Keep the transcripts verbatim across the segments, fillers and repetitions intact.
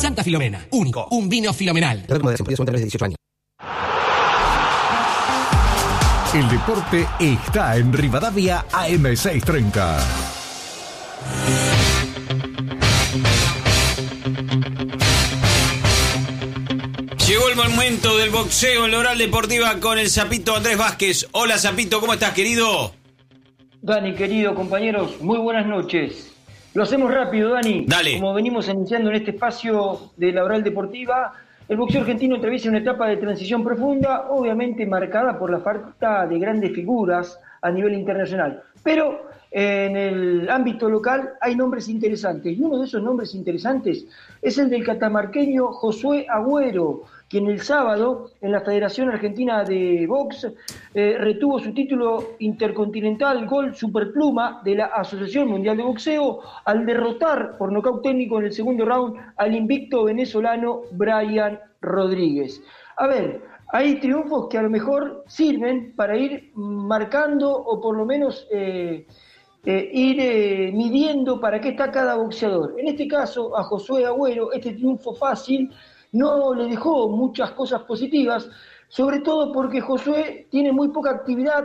Santa Filomena, único, un vino filomenal. dieciocho años. El deporte está en Rivadavia A M seiscientos treinta. Llegó el momento del boxeo en la Oral Deportiva con el Zapito Andrés Vázquez. Hola Zapito, ¿cómo estás, querido? Dani, querido, compañeros, muy buenas noches. Lo hacemos rápido, Dani. Dale. Como venimos anunciando en este espacio de la Oral Deportiva, el boxeo argentino atraviesa una etapa de transición profunda, obviamente marcada por la falta de grandes figuras a nivel internacional. Pero en el ámbito local hay nombres interesantes, y uno de esos nombres interesantes es el del catamarqueño Josué Agüero, quien el sábado en la Federación Argentina de Box eh, retuvo su título intercontinental Gold Superpluma de la Asociación Mundial de Boxeo al derrotar por nocaut técnico en el segundo round al invicto venezolano Brian Rodríguez. A ver, hay triunfos que a lo mejor sirven para ir marcando o por lo menos eh, eh, ir eh, midiendo para qué está cada boxeador. En este caso, a Josué Agüero, este triunfo fácil no le dejó muchas cosas positivas, sobre todo porque Josué tiene muy poca actividad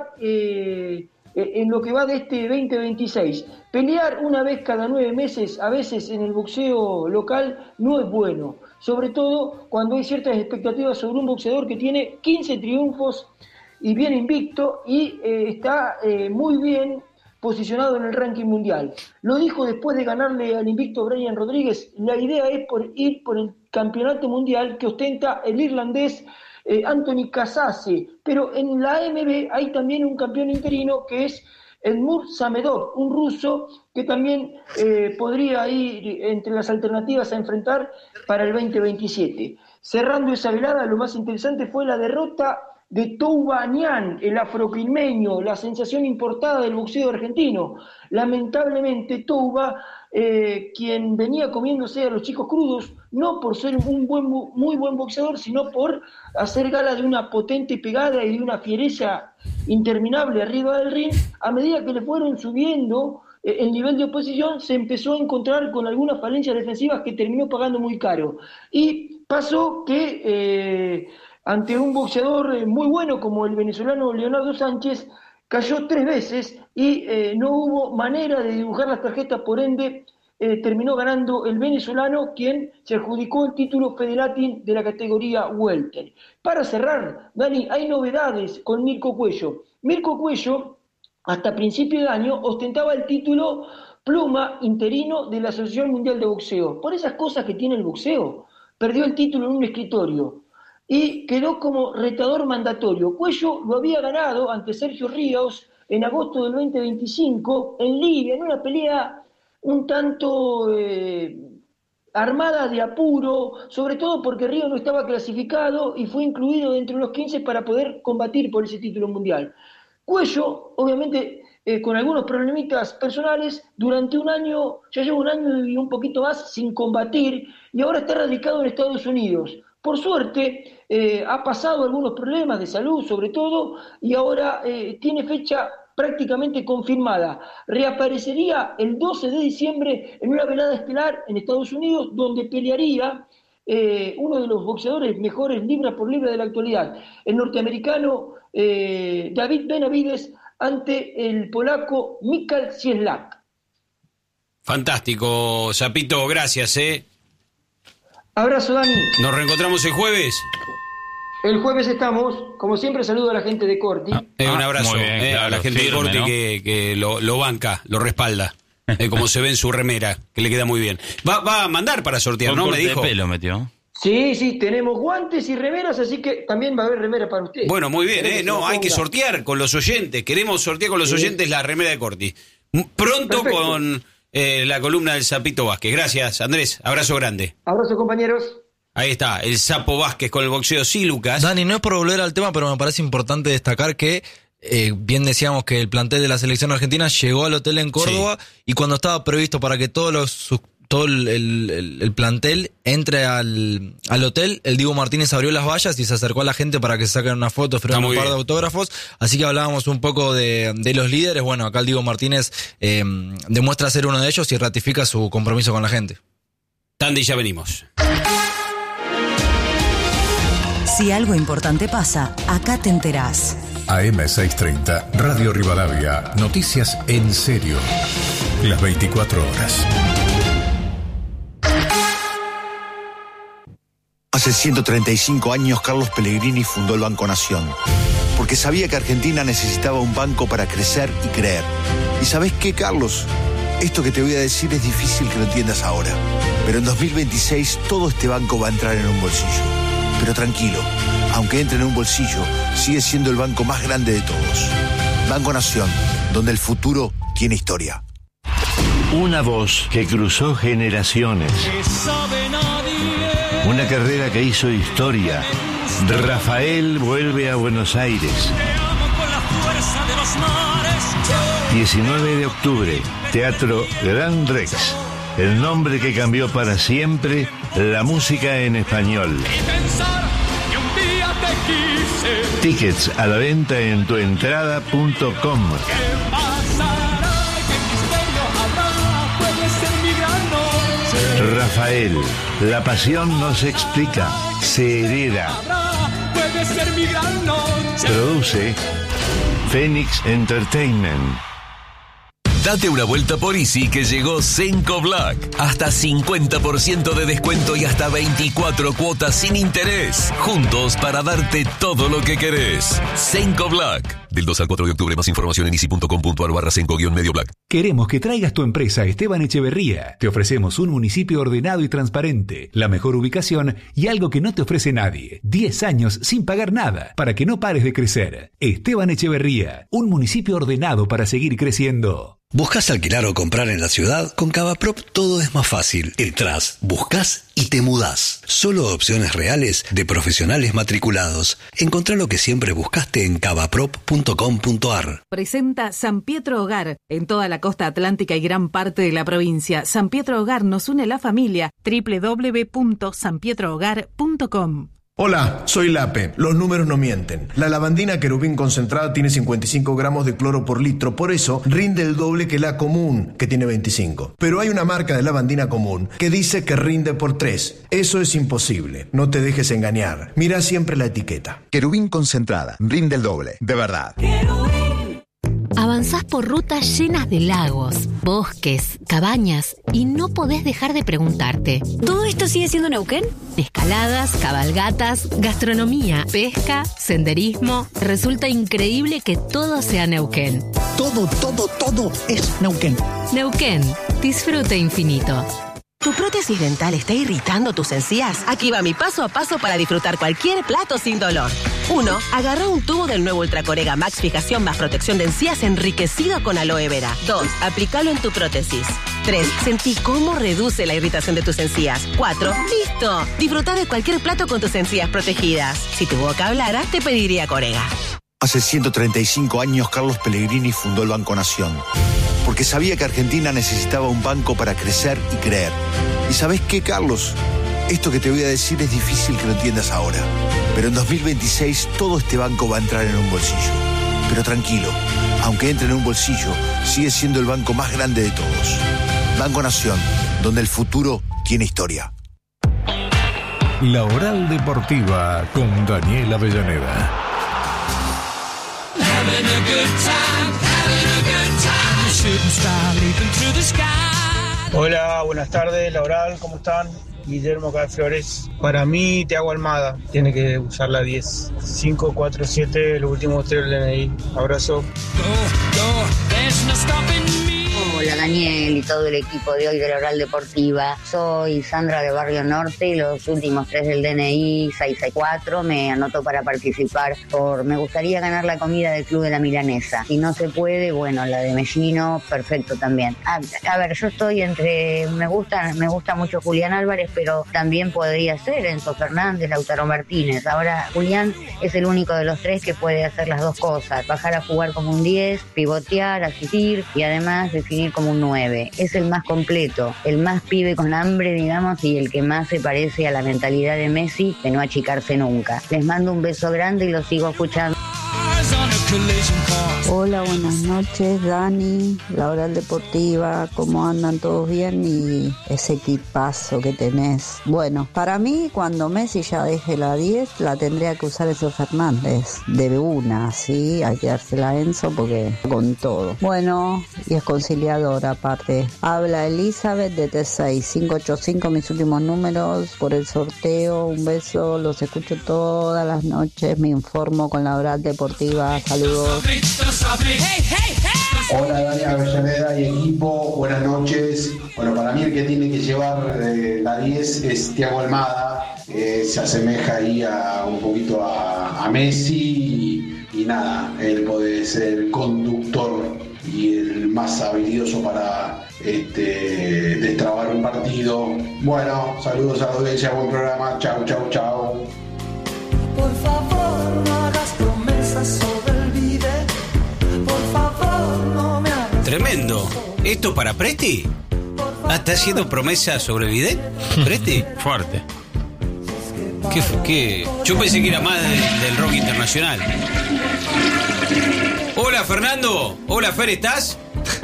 eh, en lo que va de este veinte veintiséis. Pelear una vez cada nueve meses, a veces en el boxeo local, no es bueno, sobre todo cuando hay ciertas expectativas sobre un boxeador que tiene quince triunfos y viene invicto y eh, está eh, muy bien posicionado en el ranking mundial. Lo dijo después de ganarle al invicto Brian Rodríguez: la idea es por ir por el campeonato mundial que ostenta el irlandés eh, Anthony Casase, pero en la A M B hay también un campeón interino que es Edmur Samedov, un ruso que también eh, podría ir entre las alternativas a enfrentar para el veinte veintisiete. Cerrando esa velada, lo más interesante fue la derrota de Touba Niang, el afrocrimeño, la sensación importada del boxeo argentino. Lamentablemente Touba, eh, quien venía comiéndose a los chicos crudos, no por ser un buen, muy buen boxeador, sino por hacer gala de una potente pegada y de una fiereza interminable arriba del ring, a medida que le fueron subiendo eh, el nivel de oposición, se empezó a encontrar con algunas falencias defensivas que terminó pagando muy caro. Y pasó que Eh, ante un boxeador muy bueno como el venezolano Leonardo Sánchez, cayó tres veces y eh, no hubo manera de dibujar las tarjetas, por ende eh, terminó ganando el venezolano, quien se adjudicó el título Federatin de la categoría welter. Para cerrar, Dani, hay novedades con Mirko Cuello. Mirko Cuello, hasta principio de año, ostentaba el título pluma interino de la Asociación Mundial de Boxeo. Por esas cosas que tiene el boxeo, perdió el título en un escritorio y quedó como retador mandatorio. Cuello lo había ganado ante Sergio Ríos en agosto del veinte veinticinco en Libia, en una pelea un tanto eh, armada de apuro, sobre todo porque Ríos no estaba clasificado y fue incluido dentro de los quince para poder combatir por ese título mundial. Cuello, obviamente, eh, con algunos problemitas personales, durante un año, ya lleva un año y un poquito más sin combatir, y ahora está radicado en Estados Unidos. Por suerte, eh, ha pasado algunos problemas de salud, sobre todo, y ahora eh, tiene fecha prácticamente confirmada. Reaparecería el doce de diciembre en una velada estelar en Estados Unidos, donde pelearía eh, uno de los boxeadores mejores libra por libra de la actualidad, el norteamericano eh, David Benavides, ante el polaco Michał Cieslak. Fantástico, Zapito, gracias, ¿eh? Abrazo, Dani. ¿Nos reencontramos el jueves? El jueves estamos, como siempre, saludo a la gente de Corti. Ah, eh, un abrazo bien, eh, claro, a la gente firme, de Corti, ¿no? que, que lo, lo banca, lo respalda, eh, como se ve en su remera, que le queda muy bien. Va, va a mandar para sortear, Con ¿no? Me corte dijo. de pelo metió. Sí, sí, tenemos guantes y remeras, así que también va a haber remera para ustedes. Bueno, muy bien, Queremos ¿eh? No, hay que sortear con los oyentes. Queremos sortear con los Sí. oyentes la remera de Corti. Pronto Perfecto. con eh, la columna del Zapito Vázquez. Gracias, Andrés. Abrazo grande. Abrazo, compañeros. Ahí está, el Sapo Vázquez con el boxeo. Sí, Lucas. Dani, no es por volver al tema, pero me parece importante destacar que eh, bien decíamos que el plantel de la selección argentina llegó al hotel en Córdoba, sí, y cuando estaba previsto para que todos los sus, todo el, el, el plantel entre al, al hotel, el Diego Martínez abrió las vallas y se acercó a la gente para que se saquen una foto, firmaron un par bien de autógrafos, así que hablábamos un poco de, de los líderes. Bueno, acá el Diego Martínez eh, demuestra ser uno de ellos y ratifica su compromiso con la gente. Tandy, ya venimos. Si algo importante pasa, acá te enterás. A eme seiscientos treinta, Radio Rivadavia, noticias en serio. Las veinticuatro horas. Hace ciento treinta y cinco años Carlos Pellegrini fundó el Banco Nación, porque sabía que Argentina necesitaba un banco para crecer y creer. ¿Y sabés qué, Carlos? Esto que te voy a decir es difícil que lo entiendas ahora, pero en dos mil veintiséis todo este banco va a entrar en un bolsillo. Pero tranquilo, aunque entre en un bolsillo, sigue siendo el banco más grande de todos. Banco Nación, donde el futuro tiene historia. Una voz que cruzó generaciones. Una carrera que hizo historia. Rafael vuelve a Buenos Aires. diecinueve de octubre, Teatro Gran Rex. El nombre que cambió para siempre la música en español. Tickets a la venta en tuentrada punto com. Rafael, la pasión no se explica, se hereda. Produce Phoenix Entertainment. Date una vuelta por Easy que llegó Cenco Black. Hasta cincuenta por ciento de descuento y hasta veinticuatro cuotas sin interés. Juntos para darte todo lo que querés. Cenco Black. Del dos al cuatro de octubre. Más información en easy punto com punto ar barra Cenco guión medio Black. Queremos que traigas tu empresa a Esteban Echeverría. Te ofrecemos un municipio ordenado y transparente, la mejor ubicación y algo que no te ofrece nadie. diez años sin pagar nada para que no pares de crecer. Esteban Echeverría, un municipio ordenado para seguir creciendo. ¿Buscas alquilar o comprar en la ciudad? Con Cavaprop todo es más fácil. Entrás, buscas y te mudás. Solo opciones reales de profesionales matriculados. Encontrá lo que siempre buscaste en cavaprop punto com punto ar. Presenta San Pietro Hogar. En toda la costa atlántica y gran parte de la provincia, San Pietro Hogar nos une la familia. doble u doble u doble u punto san pietro hogar punto com. Hola, soy Lape. Los números no mienten. La lavandina querubín concentrada tiene cincuenta y cinco gramos de cloro por litro, por eso rinde el doble que la común, que tiene veinticinco. Pero hay una marca de lavandina común que dice que rinde por tres. Eso es imposible. No te dejes engañar. Mira siempre la etiqueta. Querubín concentrada, rinde el doble, de verdad. Avanzás por rutas llenas de lagos, bosques, cabañas y no podés dejar de preguntarte: ¿todo esto sigue siendo Neuquén? Escaladas, cabalgatas, gastronomía, pesca, senderismo. Resulta increíble que todo sea Neuquén. Todo, todo, todo es Neuquén. Neuquén, disfrute infinito. ¿Tu prótesis dental está irritando tus encías? Aquí va mi paso a paso para disfrutar cualquier plato sin dolor. uno. Agarra un tubo del nuevo Ultracorega Max Fijación más protección de encías enriquecido con aloe vera. dos. Aplícalo en tu prótesis. tres. Sentí cómo reduce la irritación de tus encías. cuatro. ¡Listo! Disfruta de cualquier plato con tus encías protegidas. Si tu boca hablara, te pediría Corega. Hace ciento treinta y cinco años Carlos Pellegrini fundó el Banco Nación, porque sabía que Argentina necesitaba un banco para crecer y creer. ¿Y sabés qué, Carlos? Esto que te voy a decir es difícil que lo entiendas ahora, pero en dos mil veintiséis todo este banco va a entrar en un bolsillo. Pero tranquilo, aunque entre en un bolsillo, sigue siendo el banco más grande de todos. Banco Nación, donde el futuro tiene historia. La Oral Deportiva con Daniel Avellaneda. Hola, buenas tardes, Laboral, ¿cómo están? Guillermo Cal Flores. Para mí, Thiago Almada tiene que usar la diez. cinco cuatro siete, los últimos tres del D N I. Abrazo. Hola Daniel y todo el equipo de hoy de la Oral Deportiva. Soy Sandra de Barrio Norte y los últimos tres del D N I seiscientos sesenta y cuatro. Me anoto para participar por me gustaría ganar la comida del Club de la Milanesa. Si no se puede, bueno, la de Mellino, perfecto también. A, a ver, yo estoy entre, me gusta, me gusta mucho Julián Álvarez, pero también podría ser Enzo Fernández, Lautaro Martínez. Ahora Julián es el único de los tres que puede hacer las dos cosas: bajar a jugar como un diez, pivotear, asistir y además definir como un nueve. Es el más completo, el más pibe con hambre, digamos, y el que más se parece a la mentalidad de Messi de no achicarse nunca. Les mando un beso grande y los sigo escuchando. Hola, buenas noches, Dani, la Oral Deportiva, ¿cómo andan? ¿Todos bien? Y ese equipazo que tenés. Bueno, para mí, cuando Messi ya deje la diez, la tendría que usar Enzo Fernández, de una, ¿sí? Hay que dársela a Enzo porque con todo. Bueno, y es conciliador aparte. Habla Elizabeth de T seis, cinco ocho cinco, mis últimos números, por el sorteo. Un beso, los escucho todas las noches, me informo con la Oral Deportiva. Saludos. Hola Dani Avellaneda y equipo, buenas noches. Bueno, para mí el que tiene que llevar eh, la diez es Thiago Almada, eh, se asemeja ahí a, un poquito a, a Messi y, y nada, él puede ser el conductor y el más habilidoso para este, destrabar un partido. Bueno, saludos a la audiencia, buen programa, chau, chau, chau. Por favor, no hagas promesas sobre el bidet. Por favor, no me hagas. Tremendo. ¿Esto para Presti? Ah, ¿está haciendo promesas sobre el bidet? ¿Presti? Fuerte. ¿Qué, qué? Yo pensé que era más de, del rock internacional. Hola, Fernando. Hola, Fer, ¿estás?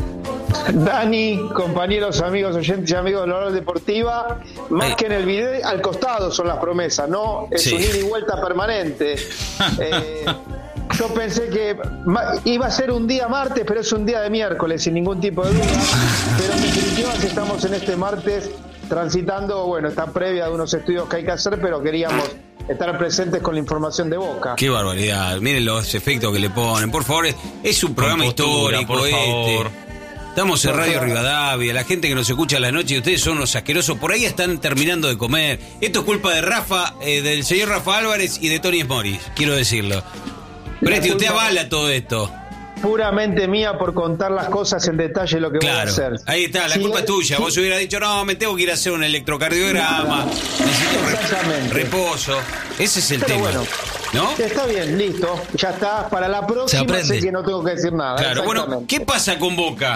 Dani, compañeros, amigos, oyentes y amigos de la Oral Deportiva, más Ay. que en el video, al costado son las promesas, ¿no? Es sí. un ida y vuelta permanente. eh, yo pensé que iba a ser un día martes, pero es un día de miércoles, sin ningún tipo de duda. Pero en definitiva, estamos en este martes transitando, bueno, esta previa de unos estudios que hay que hacer, pero queríamos estar presentes con la información de Boca. Qué barbaridad, miren los efectos que le ponen. Por favor, es, es un programa postura, histórico por favor. este. Estamos en Radio Rivadavia, la gente que nos escucha a la noche y ustedes son unos asquerosos, por ahí están terminando de comer. Esto es culpa de Rafa, eh, del señor Rafa Álvarez y de Tony Morris, quiero decirlo. Presti, usted avala todo esto. Puramente mía por contar las cosas en detalle lo que claro, voy a hacer. Ahí está, la sí, culpa es tuya. sí. Vos hubieras dicho, no, me tengo que ir a hacer un electrocardiograma, necesito reposo. Ese es el Pero tema. Bueno, ¿no? Está bien, listo. Ya está. Para la próxima sé que no tengo que decir nada. Claro, bueno, ¿qué pasa con Boca?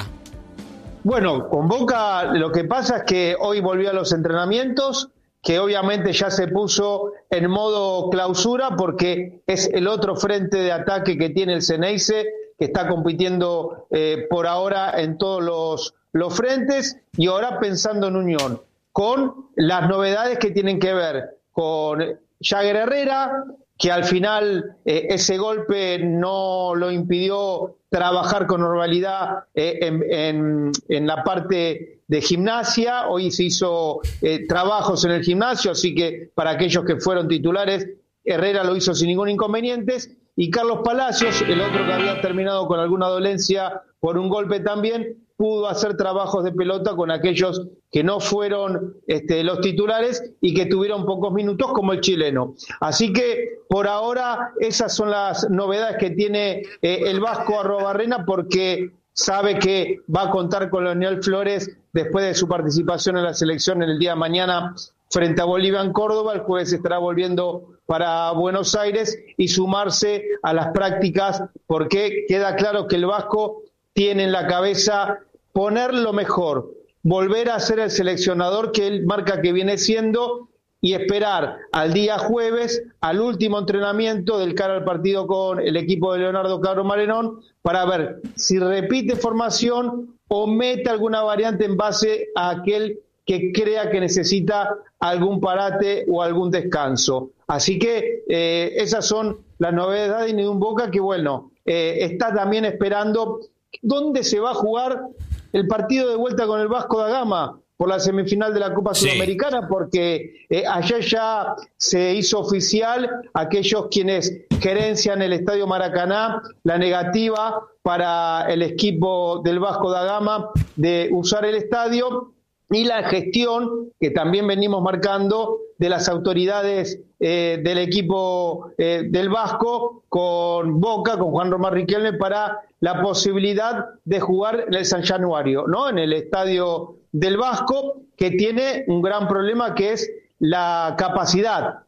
Bueno, con Boca lo que pasa es que hoy volvió a los entrenamientos, que obviamente ya se puso en modo clausura porque es el otro frente de ataque que tiene el Ceneice, que está compitiendo eh, por ahora en todos los, los frentes, y ahora pensando en Unión, con las novedades que tienen que ver con Jagger Herrera, que al final eh, ese golpe no lo impidió trabajar con normalidad eh, en, en, en la parte de gimnasia. Hoy se hizo eh, trabajos en el gimnasio, así que para aquellos que fueron titulares, Herrera lo hizo sin ningún inconveniente. Y Carlos Palacios, el otro que había terminado con alguna dolencia por un golpe también, pudo hacer trabajos de pelota con aquellos que no fueron este, los titulares y que tuvieron pocos minutos, como el chileno. Así que por ahora esas son las novedades que tiene eh, el Vasco Arrobarrena, porque sabe que va a contar con Leonel Flores después de su participación en la selección en el día de mañana frente a Bolivia en Córdoba. El jueves estará volviendo para Buenos Aires y sumarse a las prácticas, porque queda claro que el Vasco tiene en la cabeza poner lo mejor, volver a ser el seleccionador que él marca que viene siendo, y esperar al día jueves, al último entrenamiento del cara al partido con el equipo de Leonardo Cabro Marenón, para ver si repite formación o mete alguna variante en base a aquel que crea que necesita algún parate o algún descanso. Así que eh, esas son las novedades de un Boca que, bueno, eh, está también esperando dónde se va a jugar el partido de vuelta con el Vasco da Gama por la semifinal de la Copa sí. Sudamericana, porque eh, ayer ya se hizo oficial aquellos quienes gerencian el Estadio Maracaná la negativa para el equipo del Vasco da Gama de usar el estadio, y la gestión que también venimos marcando de las autoridades eh, del equipo eh, del Vasco con Boca, con Juan Román Riquelme, para la posibilidad de jugar en el San Januario, ¿no? En el estadio del Vasco, que tiene un gran problema, que es la capacidad.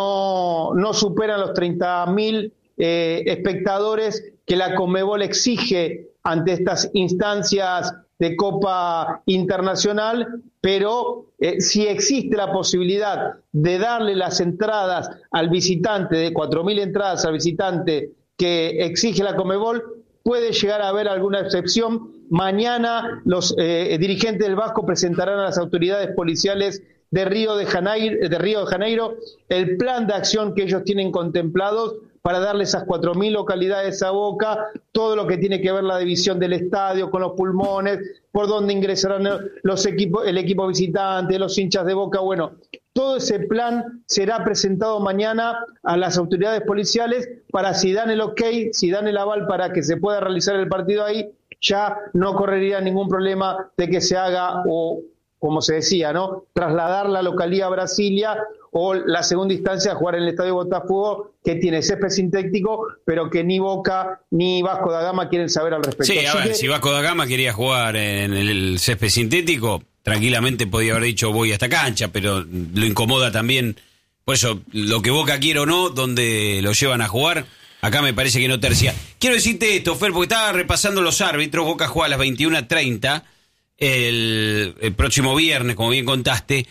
No, no superan los treinta mil eh, espectadores que la Conmebol exige ante estas instancias de Copa Internacional, pero eh, si existe la posibilidad de darle las entradas al visitante, de cuatro mil entradas al visitante que exige la Conmebol. Puede llegar a haber alguna excepción. Mañana los eh, dirigentes del Vasco presentarán a las autoridades policiales de Río de Janeiro, de Río de Janeiro el plan de acción que ellos tienen contemplados para darle esas cuatro mil localidades a Boca, todo lo que tiene que ver la división del estadio con los pulmones, por dónde ingresarán los equipos, el equipo visitante, los hinchas de Boca. Bueno, todo ese plan será presentado mañana a las autoridades policiales para, si dan el ok, si dan el aval para que se pueda realizar el partido ahí, ya no correría ningún problema de que se haga, o como se decía, ¿no?, trasladar la localía a Brasilia, o la segunda instancia jugar en el Estadio Botafogo, que tiene césped sintético, pero que ni Boca ni Vasco da Gama quieren saber al respecto. Sí, a Así ver, que, si Vasco da Gama quería jugar en el césped sintético, tranquilamente podía haber dicho voy a esta cancha, pero lo incomoda también. Por eso, lo que Boca quiere o no, donde lo llevan a jugar, acá me parece que no tercia. Quiero decirte esto, Fer, porque estaba repasando los árbitros. Boca juega a las veintiuna treinta el, el próximo viernes, como bien contaste.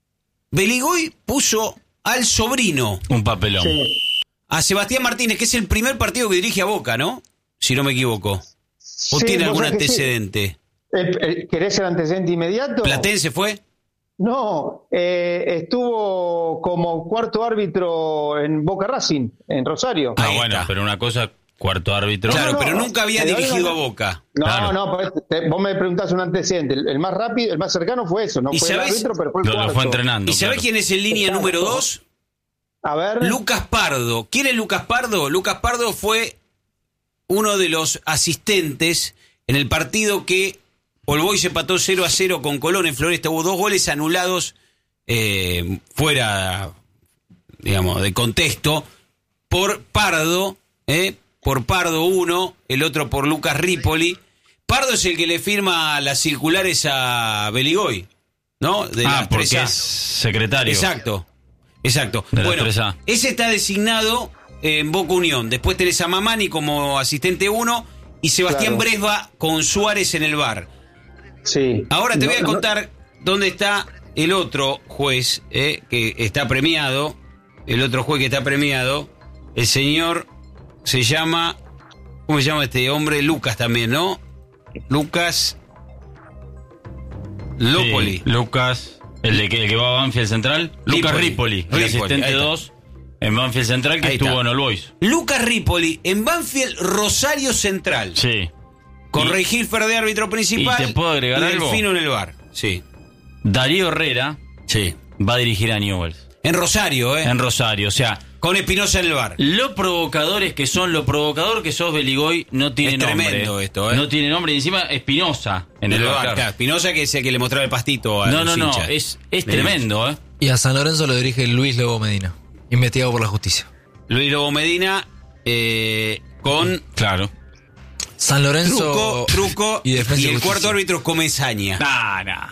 Beligoy puso al sobrino. Un papelón. Sí. A Sebastián Martínez, que es el primer partido que dirige a Boca, ¿no? Si no me equivoco. ¿O Sí, tiene vos algún sabés que sí. antecedente? el- el- ¿Querés el antecedente inmediato? ¿Platense fue? No, eh, estuvo como cuarto árbitro en Boca Racing, en Rosario. Ah, bueno, pero una cosa, cuarto árbitro. Claro, No, no, pero nunca había pero dirigido no, a Boca. No, Claro. no, pues, te- vos me preguntás un antecedente. El, el más rápido, el más cercano fue eso. No ¿Y fue el sabés? árbitro, pero fue el Lo, lo cuarto. fue entrenando. ¿Y sabés claro. quién es el línea Exacto. número dos? A ver. Lucas Pardo. ¿Quién es Lucas Pardo? Lucas Pardo fue uno de los asistentes en el partido que All Boys empató cero a cero con Colón en Floresta. Hubo dos goles anulados eh, fuera, digamos, de contexto por Pardo, eh, por Pardo uno, el otro por Lucas Ripoli. Pardo es el que le firma las circulares a Beligoy, ¿no? De Ah, las porque tres A. es secretario. Exacto, exacto. De las Bueno, tres A. ese está designado en Boca Unión. Después tenés a Mamani como asistente uno y Sebastián Claro. Bresba con Suárez en el bar. Sí. Ahora te No, voy a no, contar dónde está el otro juez eh, que está premiado. El otro juez que está premiado. El señor se llama... ¿Cómo se llama este hombre? Lucas también, ¿no? Lucas... Lópoli. Sí, Lucas, el, de que, el que va a Banfield Central. Lucas Ripoli, Ripoli, el asistente ahí está. dos en Banfield Central, que Ahí estuvo está. en All Boys. Lucas Ripoli en Banfield Rosario Central. Sí. Con Y- Rey Gilfer de árbitro principal. ¿Y te puedo agregar y algo? Delfino en el bar. Sí. Darío Herrera Sí. va a dirigir a Newell's. En Rosario, ¿eh? En Rosario, o sea, Con Espinosa en el bar. lo provocadores que son, lo provocador que sos, Beligoy, no tiene Es nombre. tremendo esto, ¿eh? No tiene nombre, y encima Espinosa en el bar. claro. Espinosa, que es el que le mostraba el pastito a No, los no, no, hinchas. es, es De- tremendo, ¿eh? Y a San Lorenzo lo dirige Luis Lobo Medina, investigado por la justicia. Luis Lobo Medina eh, con Claro. San Lorenzo truco, truco y y, Defensa y el Justicia. cuarto árbitro es Comesaña. Nah, nah.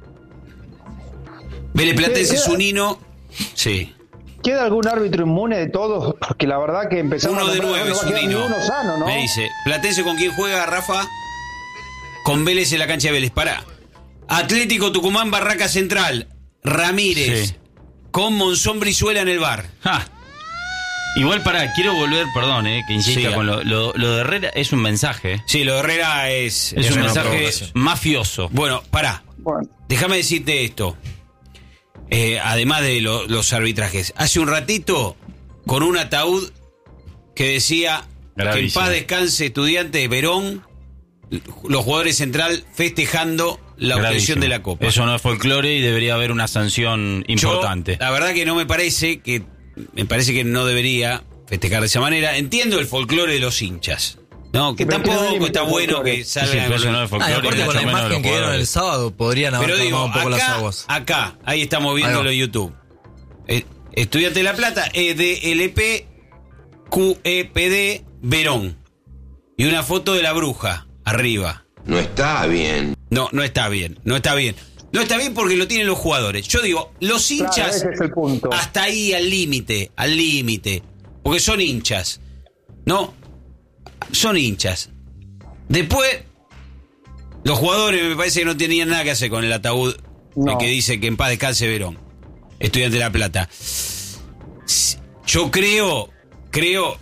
Vélez Platense ¿Queda- Zunino. Sí. ¿Queda algún árbitro inmune de todos? Porque la verdad que empezamos Uno a de nombrar, nueve, no va a quedar Zunino. ninguno sano, ¿no? Me dice, Platense con quién juega, Rafa. Con Vélez en la cancha de Vélez. Pará. Atlético Tucumán, Barraca Central. Ramírez. Sí. Con Monzón Brizuela en el bar. Ja. Igual para, quiero volver, perdón, eh, que insista Sí, con lo, lo, lo de Herrera, es un mensaje. eh. Sí, lo de Herrera es, Es, un una mensaje provocación. mafioso. Bueno, pará. Bueno, Déjame decirte esto. Eh, además de lo- los arbitrajes. Hace un ratito, con un ataúd que decía que en Gravísimo. paz descanse Estudiantes Verón, los jugadores central festejando la obtención Gravísimo. de la Copa. Eso no es folclore y debería haber una sanción Yo, importante. la verdad que no me parece que me parece que no debería festejar de esa manera. Entiendo el folclore de los hinchas. No, que Sí, pero es que no tampoco limita está el bueno folclore. que Sí, salgan pero eso con- no es Ah, y folclore, aparte y con la mucho menos imagen los que dieron el jugadores. sábado podrían haber Pero calmado digo, un poco las acá, aguas. acá, ahí estamos Ahí viéndolo va. en YouTube. Eh, Estudiante de La Plata, E D L P Q E P D Verón. Y una foto de la bruja arriba. No está bien. No, no está bien, no está bien. No está bien porque lo tienen los jugadores. Yo digo, los claro, hinchas ese es el punto. hasta ahí al límite, al límite. Porque son hinchas. No, son hinchas. Después, los jugadores me parece que no tenían nada que hacer con el ataúd No. el que dice que en paz descanse Verón. Estudiante de La Plata. Yo creo, creo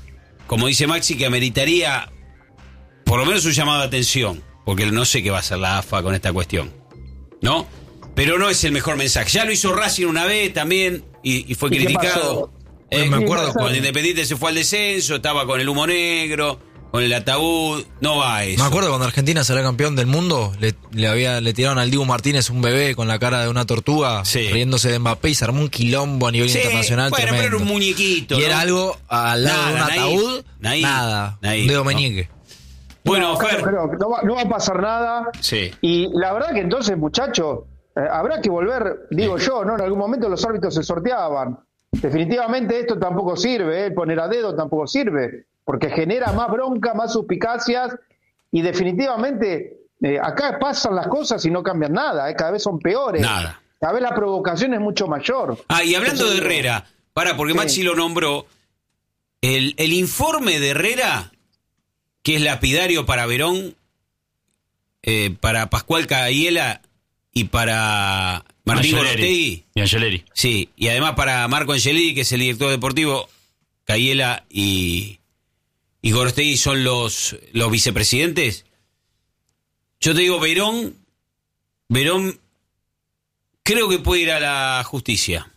como dice Maxi, que ameritaría por lo menos un llamado de atención, porque no sé qué va a hacer la A F A con esta cuestión, ¿no? Pero no es el mejor mensaje. Ya lo hizo Racing una vez también y, y fue ¿Y qué criticado. pasó? Eh, Me me acuerdo acuerdo cuando Independiente se fue al descenso, estaba con el humo negro, con el ataúd, no va a eso. Me acuerdo cuando Argentina salió campeón del mundo, le, le había le tiraron al Dibu Martínez un bebé con la cara de una tortuga, Sí. riéndose de Mbappé y se armó un quilombo a nivel Sí, internacional bueno, tremendo. pero era un muñequito, y ¿no? era algo al lado Nada, de un naif, ataúd, naif, nada, naif, un dedo ¿no? meñique. Bueno, no, Fer. pero no, va, no va a pasar nada. Sí. Y la verdad que entonces, muchachos, eh, habrá que volver, digo yo, ¿no? En algún momento los árbitros se sorteaban. Definitivamente esto tampoco sirve, ¿eh? Poner a dedo tampoco sirve, porque genera más bronca, más suspicacias, y definitivamente eh, acá pasan las cosas y no cambian nada, ¿eh? Cada vez son peores. Nada. Cada vez la provocación es mucho mayor. Ah, y hablando Entonces, de Herrera, para, porque Sí. Maxi lo nombró, el, el informe de Herrera, que es lapidario para Verón, eh, para Pascual Caiela y para Martín Angeleri. Gorostegui. Y Angeleri. Sí, y además para Marco Angeleri, que es el director deportivo, Caiela y, y Gorostegui son los, los vicepresidentes. Yo te digo, Verón, Verón creo que puede ir a la justicia,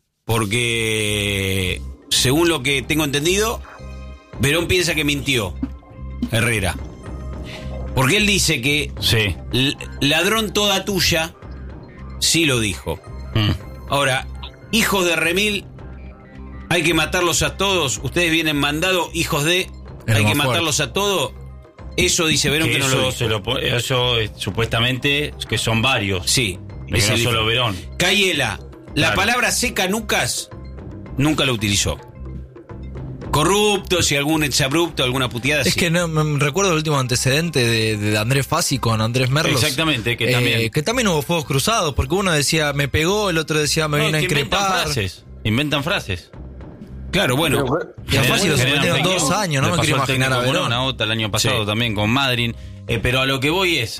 porque según lo que tengo entendido, Verón piensa que mintió Herrera. Porque él dice que Sí. l- ladrón toda tuya, sí lo dijo. Mm. Ahora, hijos de remil, hay que matarlos a todos. Ustedes vienen mandados, hijos de, Era hay que más fuerte. matarlos a todos. Eso dice Verón que, Que no eso, lo dijo. se lo po- eso es, supuestamente que son varios. Sí, De que es no el- solo Verón. Cayela, la Claro. palabra seca nucas nunca la utilizó. Corruptos y algún exabrupto, alguna puteada. Es sí. que no, me recuerdo el último antecedente de, de Andrés Fassi con Andrés Merlos. Exactamente, que Eh, también- que también hubo fuegos cruzados, porque uno decía me pegó, el otro decía me No, vino a que inventan increpar. frases. Inventan frases. Claro, bueno. Y a Fassi lo Generan suspendieron fake dos news. años, no Le me pasó quiero al imaginar a técnico Verón. Morón, a Ota el año pasado Sí. también con Madryn. Eh, pero a lo que voy es,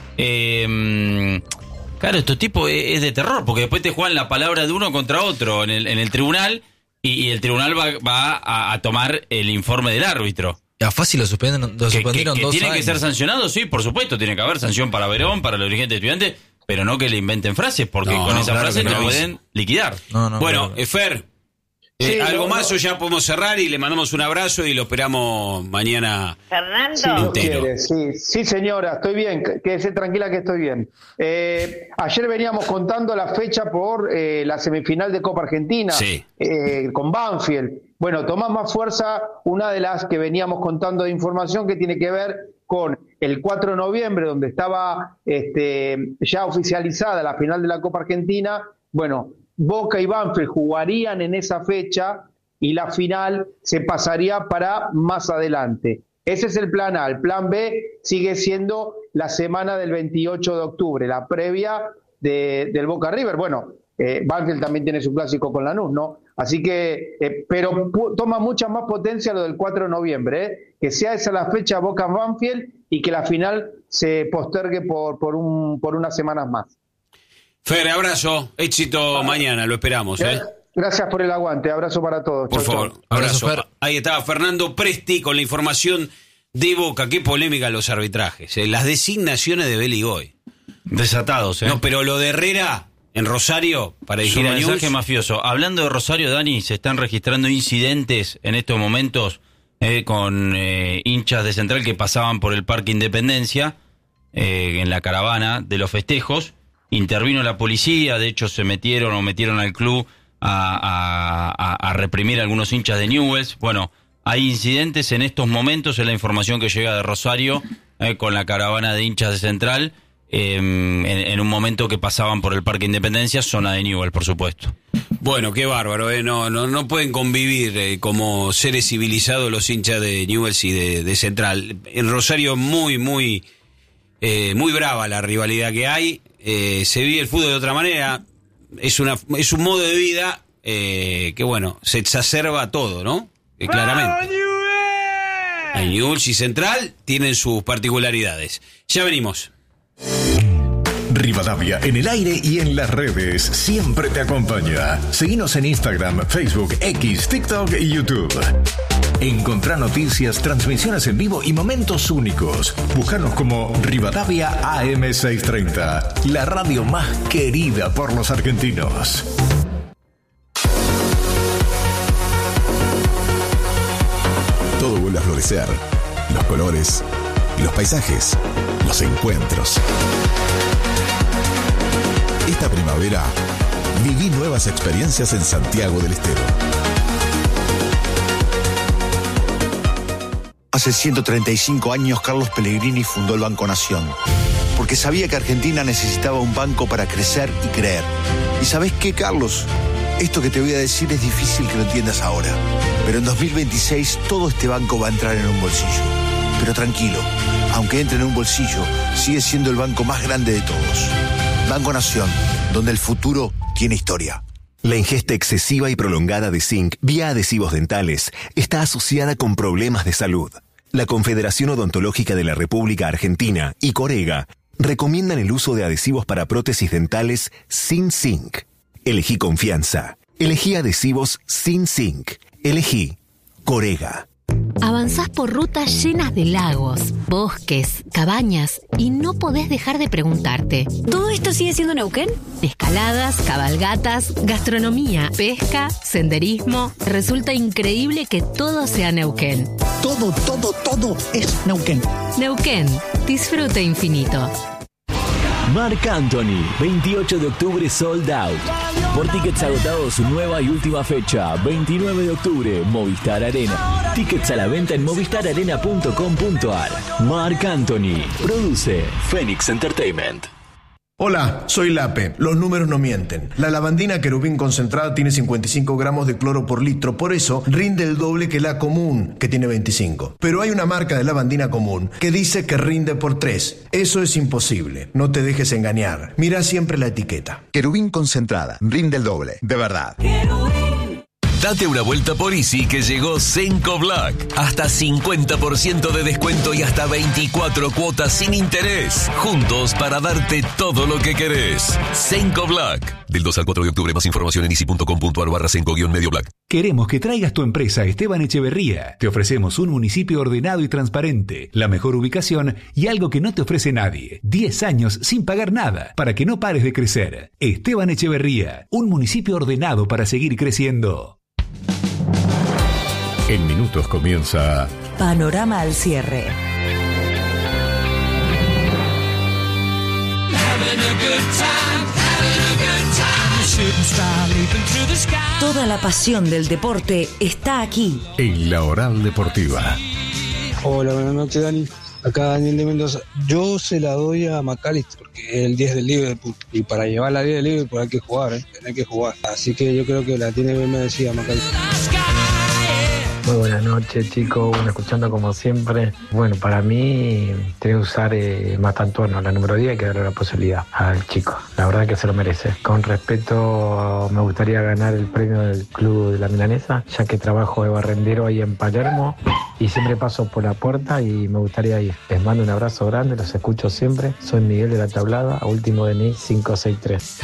eh, claro, estos tipos es, es de terror, porque después te juegan la palabra de uno contra otro en el, en el tribunal y, y el tribunal va, va a, a tomar el informe del árbitro. Y a Fassi lo suspendieron, lo Que, que- suspendieron que dos tiene años. que ser sancionado, sí, por supuesto, tiene que haber sanción para Verón, para los dirigentes estudiantes, pero no que le inventen frases, porque No, con no, esa claro frase que te no. pueden liquidar. No, no, Bueno, claro que- eh, Fer, eh, Sí, algo no, más no. o ya podemos cerrar y le mandamos un abrazo y lo esperamos mañana. Fernando. Si Dios Entero. quiere, sí, sí, señora, estoy bien, qu- quédese tranquila que estoy bien. Eh, ayer veníamos contando la fecha por eh, la semifinal de Copa Argentina Sí. eh, con Banfield. Bueno, toma más fuerza una de las que veníamos contando de información que tiene que ver con el cuatro de noviembre, donde estaba este, ya oficializada la final de la Copa Argentina. Bueno, Boca y Banfield jugarían en esa fecha y la final se pasaría para más adelante. Ese es el plan A. El plan B sigue siendo la semana del veintiocho de octubre, la previa de, del Boca River. Bueno, eh, Banfield también tiene su clásico con Lanús, ¿no? Así que, eh, pero pu- toma mucha más potencia lo del cuatro de noviembre, ¿eh? Que sea esa la fecha Boca-Banfield y que la final se postergue por, por, un, por unas semanas más. Fer, abrazo, éxito mañana, lo esperamos, ¿eh? Gracias por el aguante, abrazo para todos. Por Chau, favor, chau. abrazo. Abrazo, Fer. Ahí estaba Fernando Presti con la información de Boca. Qué polémica los arbitrajes, ¿eh? Las designaciones de Beligoy. Desatados, ¿eh? No, pero lo de Herrera en Rosario, para Su dirigir a mensaje News. mafioso. Hablando de Rosario, Dani, se están registrando incidentes en estos momentos eh, con eh, hinchas de Central que pasaban por el Parque Independencia eh, en la caravana de los festejos. Intervino la policía, de hecho se metieron o metieron al club a, a- a- a reprimir a algunos hinchas de Newell's. Bueno, hay incidentes en estos momentos, es la información que llega de Rosario eh, con la caravana de hinchas de Central. eh, en, en un momento que pasaban por el Parque Independencia, zona de Newell, por supuesto. Bueno, qué bárbaro, ¿eh? No, no, no pueden convivir eh, como seres civilizados los hinchas de Newell's y de, de Central. En Rosario muy, muy, eh, muy brava la rivalidad que hay. Eh, se vive el fútbol de otra manera. Es una, es un modo de vida eh, que, bueno, se exacerba todo, ¿no? Eh, claramente. El Newell's y Central tienen sus particularidades. Ya venimos. Rivadavia en el aire y en las redes siempre te acompaña. Seguinos en Instagram, Facebook, X, TikTok y YouTube. Encontrá noticias, transmisiones en vivo y momentos únicos. Búscanos como Rivadavia A M seiscientos treinta, la radio más querida por los argentinos. Todo vuelve a florecer. Los colores, los paisajes, los encuentros. Esta primavera, viví nuevas experiencias en Santiago del Estero. Hace ciento treinta y cinco años Carlos Pellegrini fundó el Banco Nación, porque sabía que Argentina necesitaba un banco para crecer y creer. ¿Y sabés qué, Carlos? Esto que te voy a decir es difícil que lo entiendas ahora, pero en dos mil veintiséis todo este banco va a entrar en un bolsillo. Pero tranquilo, aunque entre en un bolsillo, sigue siendo el banco más grande de todos. Banco Nación, donde el futuro tiene historia. La ingesta excesiva y prolongada de zinc vía adhesivos dentales está asociada con problemas de salud. La Confederación Odontológica de la República Argentina y Corega recomiendan el uso de adhesivos para prótesis dentales sin zinc. Elegí confianza. Elegí adhesivos sin zinc. Elegí Corega. Avanzás por rutas llenas de lagos, bosques, cabañas y no podés dejar de preguntarte: ¿todo esto sigue siendo Neuquén? Escaladas, cabalgatas, gastronomía, pesca, senderismo. Resulta increíble que todo sea Neuquén. Todo, todo, todo es Neuquén. Neuquén, disfrute infinito. Marc Anthony, veintiocho de octubre sold out. Por tickets agotados, su nueva y última fecha, veintinueve de octubre, Movistar Arena. Tickets a la venta en movistar arena punto com punto a r. Marc Anthony, produce Phoenix Entertainment. Hola, soy Lape. Los números no mienten. La lavandina querubín concentrada tiene cincuenta y cinco gramos de cloro por litro, por eso rinde el doble que la común, que tiene veinticinco. Pero hay una marca de lavandina común que dice que rinde por tres. Eso es imposible. No te dejes engañar. Mira siempre la etiqueta. Querubín concentrada, rinde el doble, de verdad. Date una vuelta por Easy que llegó Senco Black. Hasta cincuenta por ciento de descuento y hasta veinticuatro cuotas sin interés. Juntos para darte todo lo que querés. Senco Black. Del dos al cuatro de octubre. Más información en easy punto com punto a r barra senco guión medio black. Queremos que traigas tu empresa a Esteban Echeverría. Te ofrecemos un municipio ordenado y transparente, la mejor ubicación y algo que no te ofrece nadie. diez años sin pagar nada para que no pares de crecer. Esteban Echeverría, un municipio ordenado para seguir creciendo. En minutos comienza Panorama al cierre. Toda la pasión del deporte está aquí. En la Oral Deportiva. Hola, buenas noches, Dani. Acá Daniel de Mendoza. Yo se la doy a McAllister porque es el diez del Liverpool. Y para llevar la diez del Liverpool hay que jugar, ¿eh? Hay que jugar. Así que yo creo que la tiene bien merecida McAllister. Muy buenas noches, chicos. Bueno, escuchando como siempre. Bueno, para mí, tiene que usar eh, Mastantuono, la número diez, hay que darle la posibilidad al chico. La verdad que se lo merece. Con respeto, me gustaría ganar el premio del Club de la Milanesa, ya que trabajo de barrendero ahí en Palermo y siempre paso por la puerta y me gustaría ir. Les mando un abrazo grande, los escucho siempre. Soy Miguel de la Tablada, a último D N I cinco seis tres.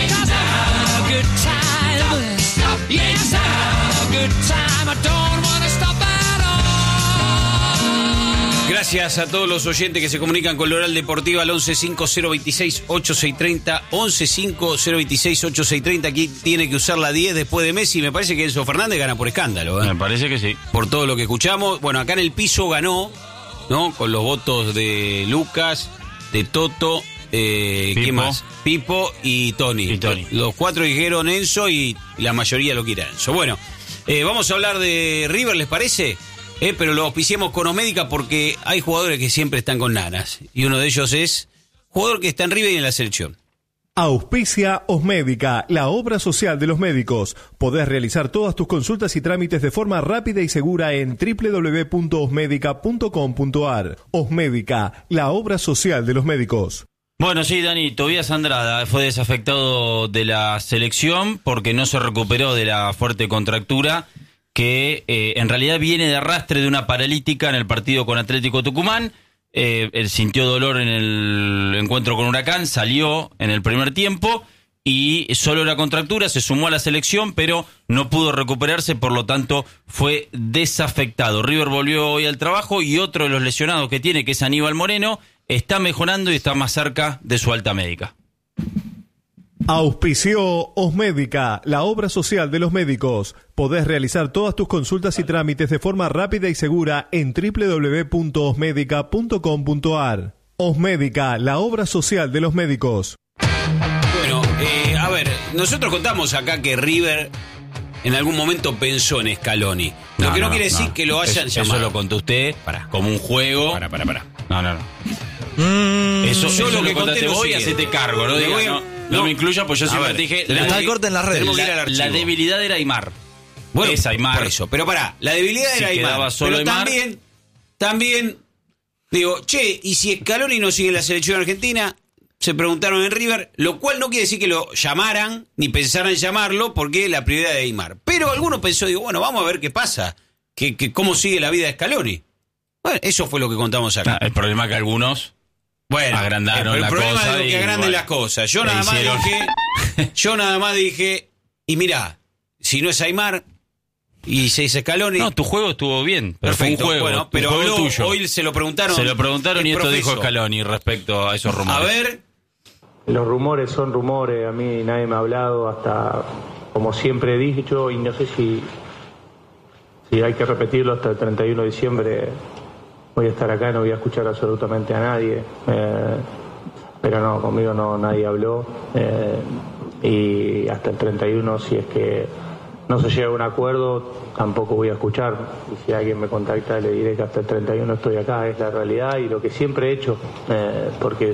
Gracias a todos los oyentes que se comunican con la Oral Deportiva al once cinco cero veintiséis ochenta y seis treinta, once cinco cero veintiséis ochenta y seis treinta. Aquí tiene que usar la diez después de Messi. Me parece que Enzo Fernández gana por escándalo, ¿eh? Me parece que sí. Por todo lo que escuchamos. Bueno, acá en el piso ganó, ¿no? Con los votos de Lucas, de Toto, eh, ¿qué más? Pipo y Tony. y Tony. Los cuatro dijeron Enzo y la mayoría lo quiere Enzo. Bueno, eh, vamos a hablar de River, ¿les parece? Eh, pero lo auspiciemos con Osmédica porque hay jugadores que siempre están con nanas. Y uno de ellos es jugador que está en River y en la selección. Auspicia Osmédica, la obra social de los médicos. Podés realizar todas tus consultas y trámites de forma rápida y segura en doble u doble u doble u punto osmédica punto com punto a r. Osmédica, la obra social de los médicos. Bueno, sí, Dani, Tobías Andrada fue desafectado de la selección porque no se recuperó de la fuerte contractura que eh, en realidad viene de arrastre de una paralítica en el partido con Atlético Tucumán. Eh, él sintió dolor en el encuentro con Huracán, salió en el primer tiempo y solo la contractura, se sumó a la selección, pero no pudo recuperarse, por lo tanto fue desafectado. River volvió hoy al trabajo y otro de los lesionados que tiene, que es Aníbal Moreno, está mejorando y está más cerca de su alta médica. Auspició Osmédica, la obra social de los médicos. Podés realizar todas tus consultas y trámites de forma rápida y segura en doble u doble u doble u punto osmédica punto com punto a r. Osmédica, la obra social de los médicos. Bueno, eh, a ver, nosotros contamos acá que River en algún momento pensó en Scaloni. Lo No, que no, no, quiere no. decir que lo hayan Eso, llamado. eso lo contó usted Pará. como un juego. Para, para, para. No, no, no. Mm, Eso, yo eso lo que contaste conté lo vos y siguiente. hacete cargo, ¿no? Me Diga, voy a- no, no. no me incluya, pues yo A siempre ver, dije... tenemos La, que- Está corte en las redes. tenemos que ir la, al archivo. la debilidad era Aymar. Bueno, es Aymar. por eso. Pero pará, la debilidad Si era Aymar. quedaba solo Pero Aymar. también, también, digo, che, y si Scaloni no sigue en la selección argentina, se preguntaron en River, lo cual no quiere decir que lo llamaran, ni pensaran llamarlo, porque la prioridad de Aymar. Pero alguno pensó, digo, bueno, vamos a ver qué pasa, que, que cómo sigue la vida de Scaloni. Bueno, eso fue lo que contamos acá. Ah, el problema es que algunos Bueno, agrandaron el, la el problema cosa es que y, agranden bueno, las cosas. Yo le nada hicieron. más dije, yo nada más dije, y mirá, si no es Aymar y se dice Scaloni. No, tu juego estuvo bien, pero Perfecto, fue un juego. bueno, tu pero juego habló- tuyo. hoy se lo preguntaron. Se lo preguntaron el y esto profesor. dijo Scaloni respecto a esos rumores. A ver, Los rumores son rumores, a mí nadie me ha hablado, hasta como siempre he dicho, y no sé si, si hay que repetirlo hasta el treinta y uno de diciembre, voy a estar acá, no voy a escuchar absolutamente a nadie, eh, pero no, conmigo no nadie habló, eh, y hasta el treinta y uno, si es que no se llega a un acuerdo, tampoco voy a escuchar, y si alguien me contacta le diré que hasta el treinta y uno estoy acá, es la realidad y lo que siempre he hecho, eh, porque es...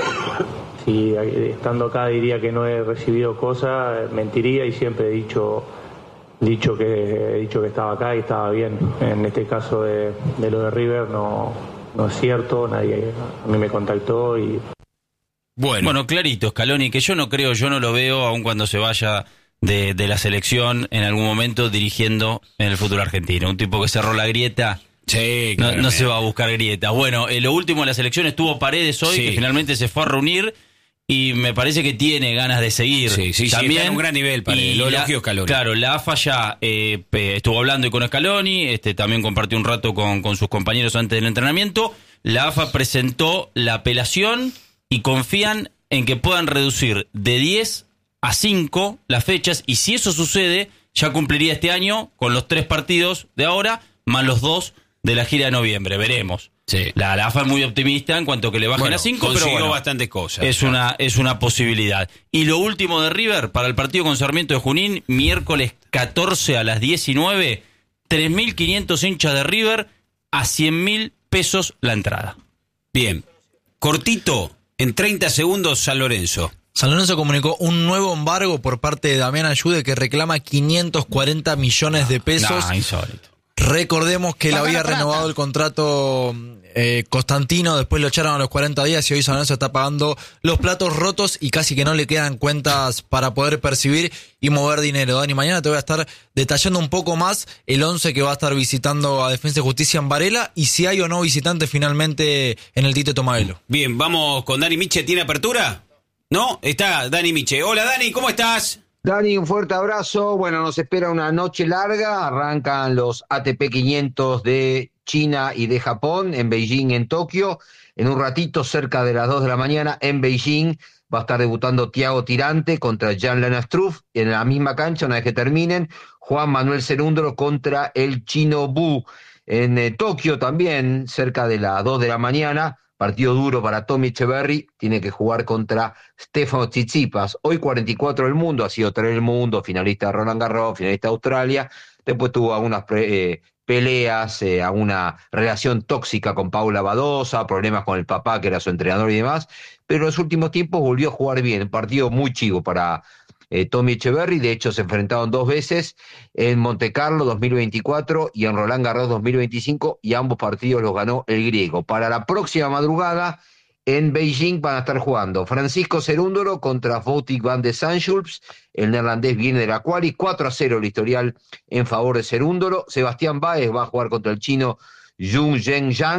Si estando acá diría que no he recibido cosas, mentiría, y siempre he dicho dicho que he dicho que estaba acá y estaba bien. En este caso de, de lo de River no, no es cierto, nadie a mí me contactó y Bueno. bueno, clarito, Scaloni, que yo no creo, yo no lo veo, aun cuando se vaya de, de la selección en algún momento dirigiendo en el fútbol argentino. Un tipo que cerró la grieta. Sí, no, claramente. no se va a buscar grietas. Bueno, eh, lo último de la selección estuvo Paredes hoy, Sí. que finalmente se fue a reunir y me parece que tiene ganas de seguir. Sí, sí, sí, También, está en un gran nivel, Paredes, lo la- elogió Scaloni. Claro, la AFA ya eh, pe- estuvo hablando con Scaloni, este, también compartió un rato con, con sus compañeros antes del entrenamiento. La AFA presentó la apelación y confían en que puedan reducir de diez a cinco las fechas, y si eso sucede, ya cumpliría este año con los tres partidos de ahora, más los dos de la gira de noviembre. Veremos. Sí. La, la AFA es muy optimista en cuanto que le bajen Bueno, a cinco, pero consiguió bueno, bastantes cosas. es una, es una posibilidad. Y lo último de River, para el partido con Sarmiento de Junín, miércoles catorce a las diecinueve, tres mil quinientos hinchas de River, a cien mil pesos la entrada. Bien, cortito, en treinta segundos, San Lorenzo. San Lorenzo comunicó un nuevo embargo por parte de Damián Ayude que reclama quinientos cuarenta millones de pesos. Nah, insólito. Recordemos que él Paga había la plata. renovado el contrato eh, Constantino, después lo echaron a los cuarenta días y hoy San Lorenzo está pagando los platos rotos y casi que no le quedan cuentas para poder percibir y mover dinero. Dani, mañana te voy a estar detallando un poco más el once que va a estar visitando a Defensa y Justicia en Varela y si hay o no visitantes finalmente en el Tite Tomaelo. Bien, vamos con Dani Miche. ¿Tiene apertura? ¿No? Está Dani Miche. Hola, Dani, ¿cómo estás? Dani, un fuerte abrazo. Bueno, nos espera una noche larga. Arrancan los A T P quinientos de China y de Japón en Beijing, en Tokio. En un ratito, cerca de las dos de la mañana, en Beijing, va a estar debutando Thiago Tirante contra Jan-Lennard Struff. En la misma cancha, una vez que terminen, Juan Manuel Cerúndolo contra el chino Bu. En eh, Tokio también, cerca de las dos de la mañana, partido duro para Tommy Echeverry, tiene que jugar contra Stefano Tsitsipas. Hoy cuarenta y cuatro del mundo, ha sido tres del mundo, finalista de Roland Garros, finalista de Australia. Después tuvo algunas pre, eh, peleas, eh, alguna relación tóxica con Paula Badosa, problemas con el papá que era su entrenador y demás. Pero en los últimos tiempos volvió a jugar bien, un partido muy chivo para eh, Tommy Echeverry. De hecho, se enfrentaron dos veces en Monte Carlo dos mil veinticuatro y en Roland Garros dos mil veinticinco, y ambos partidos los ganó el griego. Para la próxima madrugada en Beijing van a estar jugando Francisco Cerúndolo contra Wouter van de Zandschulp. El neerlandés viene de la quali, cuatro a cero el historial en favor de Cerúndolo. Sebastián Báez va a jugar contra el chino Jung Jen Yang,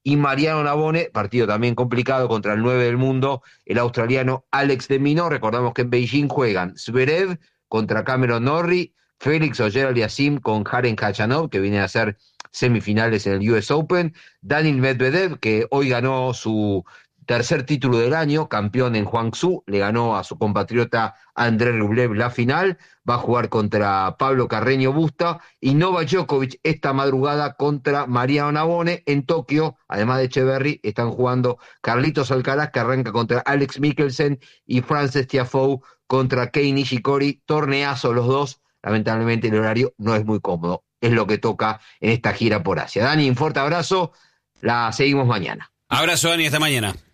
y Mariano Navone, partido también complicado contra el nueve del mundo, el australiano Alex de Minaur. Recordamos que en Beijing juegan Zverev contra Cameron Norrie, Félix Auger-Aliassime con Karen Khachanov, que viene a ser semifinales en el U S Open, Daniil Medvedev, que hoy ganó su tercer título del año, campeón en Guangzhou, le ganó a su compatriota Andrei Rublev la final, va a jugar contra Pablo Carreño Busta, y Novak Djokovic esta madrugada contra Mariano Navone en Tokio. Además de Echeverry, están jugando Carlitos Alcaraz, que arranca contra Alex Mikkelsen, y Frances Tiafoe contra Kei Nishikori. Torneazo los dos, lamentablemente el horario no es muy cómodo, es lo que toca en esta gira por Asia. Dani, un fuerte abrazo, la seguimos mañana. Abrazo, Dani, hasta mañana.